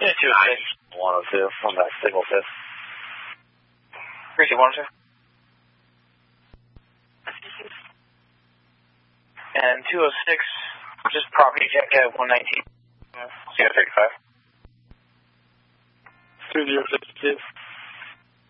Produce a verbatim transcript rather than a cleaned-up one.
Yeah, two oh six. one oh two on that signal fifth. Receive one oh two. And two oh six, just property check at one nineteen. zero thirty-five. two zero six two.